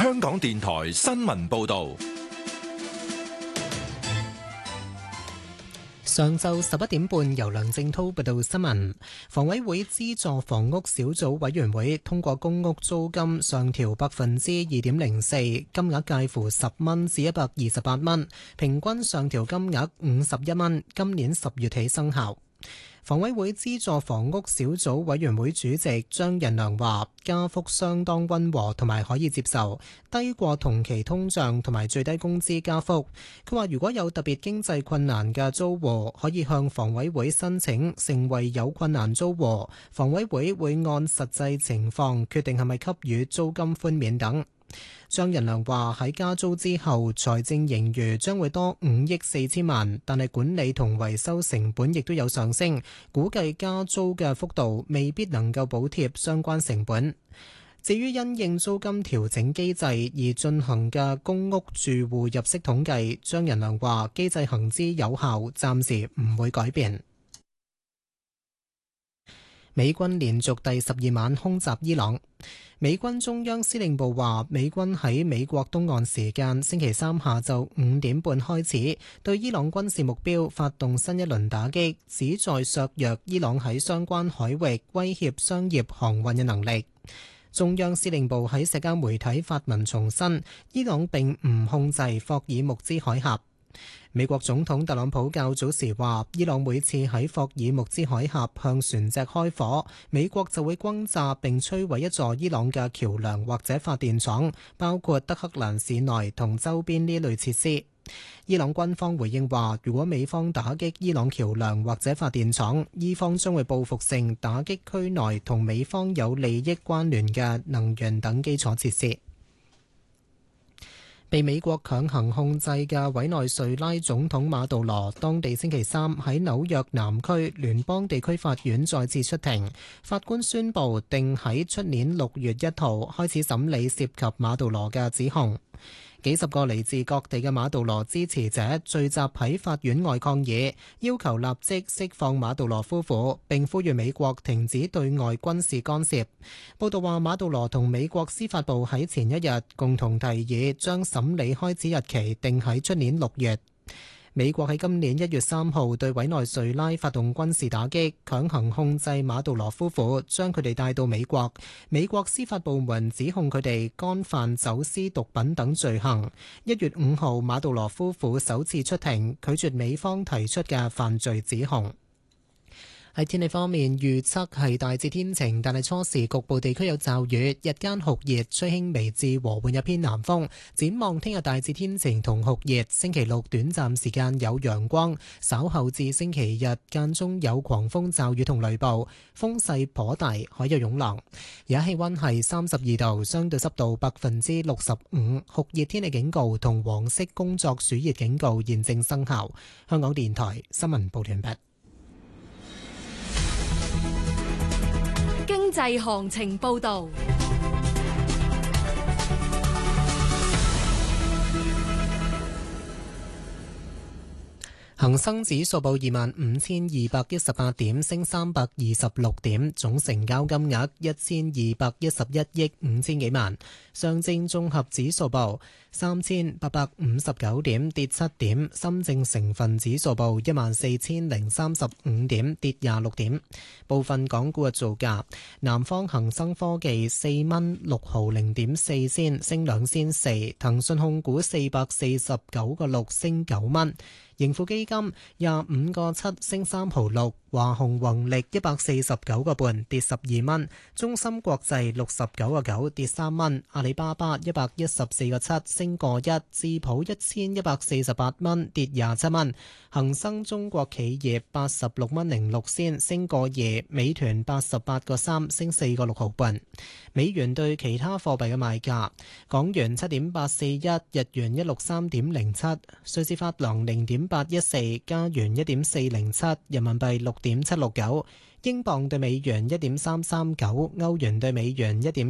香港電台新聞報道。 上晝11點半，由梁正滔報道新聞。房委會資助房屋小組委員會通過公屋租金上調2.04%，金額介乎10蚊至128蚊，平均上調金額51蚊，今年10月起生效。房委會資助房屋小組委員會主席張仁良話，加幅相當溫和同埋可以接受，低過同期通脹同埋最低工資加幅。佢話如果有特別經濟困難嘅租戶，可以向房委會申請成為有困難租戶，房委會會按實際情況決定係咪給予租金寬免等。張仁良話喺加租之後，財政盈餘將會多5億4千萬，但係管理同維修成本亦都有上升，估計加租嘅幅度未必能夠補貼相關成本。至於因應租金調整機制而進行嘅公屋住戶入息統計，張仁良話機制行之有效，暫時唔會改變。美軍連續第12晚空襲伊朗。美軍中央司令部話，美軍喺美國東岸時間星期三下晝5點半開始，對伊朗軍事目標發動新一輪打擊，旨在削弱伊朗喺相關海域威脅商業航運嘅能力。中央司令部喺社交媒體發文重申，伊朗並唔控制霍爾木茲海峽。美國總統特朗普較早時話，伊朗每次喺霍爾木茲海峽向船隻開火，美國就會轟炸並摧毀一座伊朗嘅橋梁或者發電廠，包括德黑蘭市內同周邊呢類設施。伊朗軍方回應話，如果美方打擊伊朗橋梁或者發電廠，伊方將會報復性打擊區內同美方有利益關聯嘅能源等基礎設施。被美國強行控制嘅委內瑞拉總統馬杜羅，當地星期三喺紐約南區聯邦地區法院再次出庭，法官宣布定喺出年6月1號開始審理涉及馬杜羅嘅指控。幾十個嚟自各地嘅馬杜羅支持者聚集喺法院外抗議，要求立即釋放馬杜羅夫婦，並呼籲美國停止對外軍事干涉。報道話，馬杜羅同美國司法部喺前一日共同提議將審理開始日期定喺出年6月。美國喺今年1月3號對委內瑞拉發動軍事打擊，強行控制馬杜羅夫婦，將佢哋帶到美國。美國司法部門指控佢哋干犯走私毒品等罪行。1月5號，馬杜羅夫婦首次出庭，拒絕美方提出嘅犯罪指控。喺天氣方面，預測係大致天晴，但係初時局部地區有驟雨，日間酷熱，吹輕微至和緩一偏南風。展望聽日大致天晴同酷熱，星期六短暫時間有陽光，稍後至星期日間中有狂風驟雨同雷暴，風勢頗大，海有湧浪。而家氣溫係32度，相對濕度65%，酷熱天氣警告同黃色工作暑熱警告現正生效。香港電台新聞報道完畢。 經濟行情報道。恒生指數報25,218點，升326點，總成交金額1211億5千幾萬。上證綜合指數報3,859點，跌7點。深證成分指數報14,035點，跌26點。部分港股嘅造價：南方恒生科技4蚊6毫0.4仙，升2仙4；騰訊控股449個6，升9蚊。盈富基金25個7，升3毫6，華虹宏力149個半，跌12蚊，中芯國際69個9，跌3蚊，阿里巴巴114個7，升個1，智普1148蚊，跌27蚊，恒生中國企業86蚊06仙，升個2，美團88個3，升4個6毫半。美元對其他貨幣嘅賣價：港元7.841，日元163.07，瑞士法郎0.814，加元1.407，人民幣6.769，英鎊對美元1.339，歐元對美元1.。